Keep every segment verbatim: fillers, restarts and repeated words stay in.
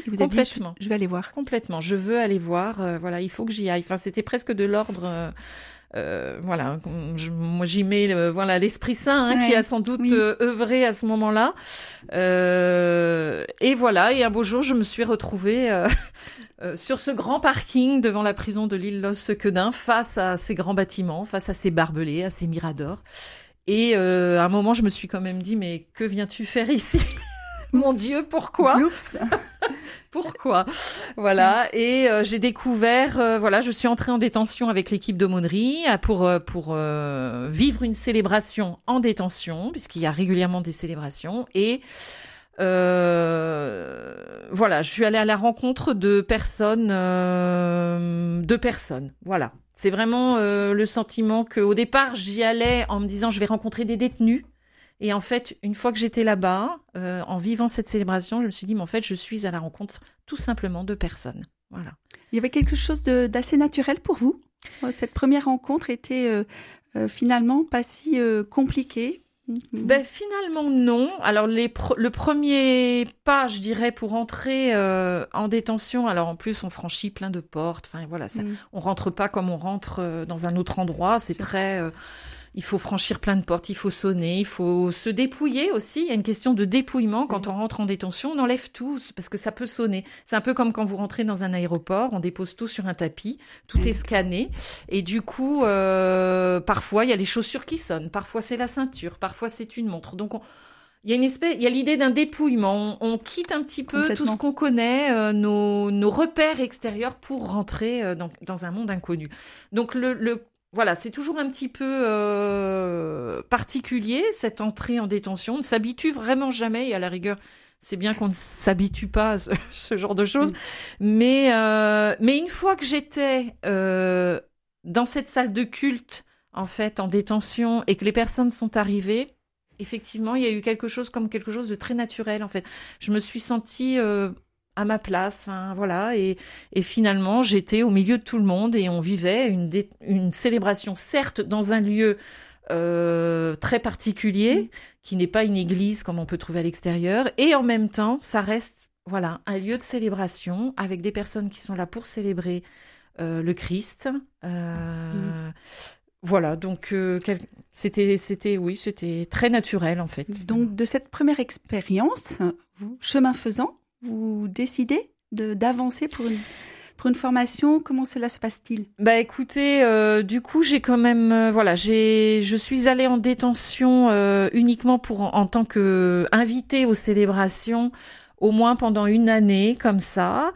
compris. Vous avez dit, Complètement. je, je vais aller voir. Complètement. Je veux aller voir. Euh, voilà, il faut que j'y aille. Enfin, c'était presque de l'ordre. Euh, euh, voilà, je, moi j'y mets le, voilà l'Esprit Saint hein, ouais, qui a sans doute oui. euh, œuvré à ce moment-là. Euh, et voilà. Et un beau jour, je me suis retrouvée. Euh, Euh, sur ce grand parking devant la prison de l'île Los-Quedin, face à ces grands bâtiments, face à ces barbelés, à ces miradors. Et euh, à un moment, je me suis quand même dit, mais que viens-tu faire ici ? Mon Dieu, pourquoi ? Oups. Pourquoi ? Voilà. Et euh, j'ai découvert, euh, voilà, je suis entrée en détention avec l'équipe d'aumônerie pour euh, pour euh, vivre une célébration en détention, puisqu'il y a régulièrement des célébrations et Euh, voilà, je suis allée à la rencontre de personnes, euh, de personnes. Voilà, c'est vraiment euh, le sentiment que, au départ, j'y allais en me disant je vais rencontrer des détenus. Et en fait, une fois que j'étais là-bas, euh, en vivant cette célébration, je me suis dit mais en fait, je suis à la rencontre tout simplement de personnes. Voilà. Il y avait quelque chose de, d'assez naturel pour vous. Cette première rencontre était euh, euh, finalement pas si euh, compliquée. Ben finalement non. Alors les pr- le premier pas, je dirais, pour entrer euh, en détention. Alors en plus, on franchit plein de portes. Enfin voilà, ça, mmh. on rentre pas comme on rentre euh, dans un autre endroit. C'est, c'est très. Euh, il faut franchir plein de portes. Il faut sonner. Il faut se dépouiller aussi. Il y a une question de dépouillement quand mmh. on rentre en détention. On enlève tout parce que ça peut sonner. C'est un peu comme quand vous rentrez dans un aéroport. On dépose tout sur un tapis. Tout mmh. est scanné. Et du coup, euh, parfois il y a les chaussures qui sonnent. Parfois c'est la ceinture. Parfois c'est une montre. Donc on, il y a une espèce, il y a l'idée d'un dépouillement. On, on quitte un petit peu tout ce qu'on connaît, euh, nos, nos repères extérieurs pour rentrer euh, dans, dans un monde inconnu. Donc le, le Voilà, c'est toujours un petit peu euh, particulier, cette entrée en détention. On ne s'habitue vraiment jamais, et à la rigueur, c'est bien qu'on ne s'habitue pas à ce, ce genre de choses. Mmh. Mais, euh, mais une fois que j'étais euh, dans cette salle de culte, en fait, en détention, et que les personnes sont arrivées, effectivement, il y a eu quelque chose comme quelque chose de très naturel, en fait. Je me suis sentie... Euh, à ma place, enfin, voilà, et, et finalement j'étais au milieu de tout le monde et on vivait une, dé- une célébration, certes dans un lieu euh, très particulier, mmh. qui n'est pas une église comme on peut trouver à l'extérieur, et en même temps ça reste, voilà, un lieu de célébration avec des personnes qui sont là pour célébrer euh, le Christ. Euh, mmh. Voilà, donc euh, quel... c'était, c'était, oui, c'était très naturel en fait. Donc de cette première expérience, vous, chemin faisant, vous décidez de, d'avancer pour une, pour une formation. Comment cela se passe-t-il ? Bah écoutez, euh, du coup j'ai quand même, euh, voilà, j'ai, je suis allée en détention euh, uniquement pour en, en tant qu'invitée aux célébrations, au moins pendant une année comme ça,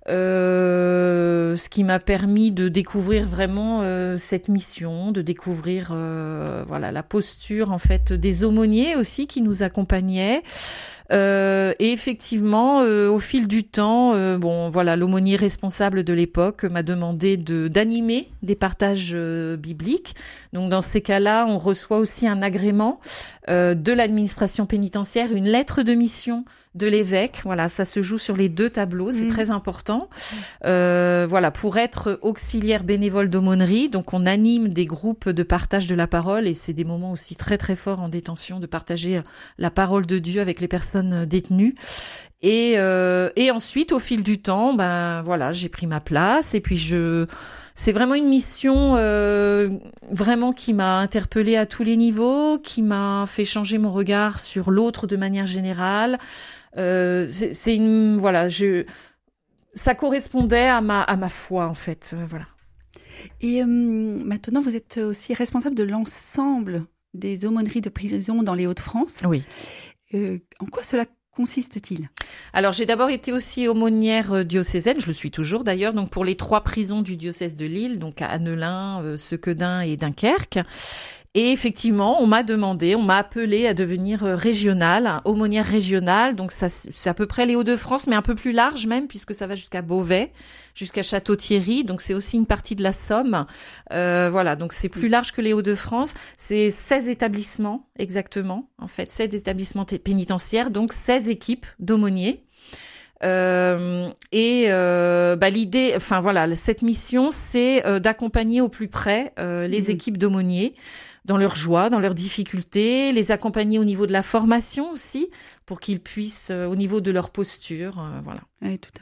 euh, ce qui m'a permis de découvrir vraiment euh, cette mission, de découvrir euh, voilà la posture en fait des aumôniers aussi qui nous accompagnaient. Euh, et effectivement, euh, au fil du temps, euh, bon, voilà, l'aumônier responsable de l'époque m'a demandé de d'animer des partages euh, bibliques. Donc, dans ces cas-là, on reçoit aussi un agrément euh, de l'administration pénitentiaire, une lettre de mission de l'évêque. Voilà, ça se joue sur les deux tableaux, c'est mmh. très important. Euh, voilà, pour être auxiliaire bénévole d'aumônerie, donc on anime des groupes de partage de la parole et c'est des moments aussi très très forts en détention de partager la parole de Dieu avec les personnes détenues. Et euh, et ensuite, au fil du temps, ben voilà, j'ai pris ma place et puis je c'est vraiment une mission euh, vraiment qui m'a interpellée à tous les niveaux, qui m'a fait changer mon regard sur l'autre de manière générale. Euh, c'est, c'est une voilà, je ça correspondait à ma à ma foi en fait, euh, voilà. Et euh, maintenant, vous êtes aussi responsable de l'ensemble des aumôneries de prison dans les Hauts-de-France. Oui. Euh, en quoi cela consiste-t-il ? Alors, j'ai d'abord été aussi aumônière diocésaine, je le suis toujours d'ailleurs, donc pour les trois prisons du diocèse de Lille, donc à Annelin, euh, Sequedin et Dunkerque. Et effectivement, on m'a demandé, on m'a appelé à devenir régionale, aumônière régionale. Donc ça, c'est à peu près les Hauts-de-France, mais un peu plus large même, puisque ça va jusqu'à Beauvais, jusqu'à Château-Thierry. Donc c'est aussi une partie de la Somme. Euh, voilà, donc c'est plus large que les Hauts-de-France. C'est seize établissements exactement, en fait, seize établissements t- pénitentiaires, donc seize équipes d'aumôniers. Euh, et euh, bah, l'idée, enfin voilà, cette mission, c'est euh, d'accompagner au plus près euh, les mmh. équipes d'aumôniers dans leurs joies, dans leurs difficultés, les accompagner au niveau de la formation aussi, pour qu'ils puissent, euh, au niveau de leur posture, euh, voilà. Oui, tout à